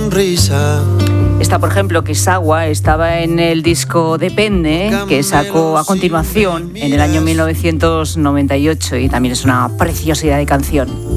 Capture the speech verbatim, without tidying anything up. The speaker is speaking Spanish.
sonrisa. Esta, por ejemplo, que es Agua, estaba en el disco Depende, que sacó a continuación en el año mil novecientos noventa y ocho, y también es una preciosidad de canción.